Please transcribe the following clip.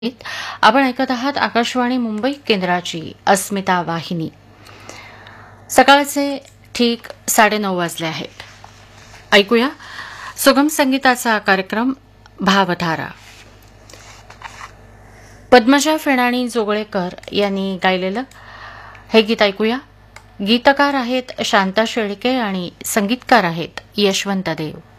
आपण ऐकत आहात आकाशवाणी मुंबई केंद्राची अस्मिता वाहिनी. सकाळचे ठीक 9:30 वाजले आहेत. ऐकूया सुगम संगीताचा कार्यक्रम भावधारा. पद्मजा फेणाणी जोगळेकर यांनी गायलेलं हे गीत ऐकूया. गीतकार आहेत शांता शेळके आणि संगीतकार आहेत यशवंत देव.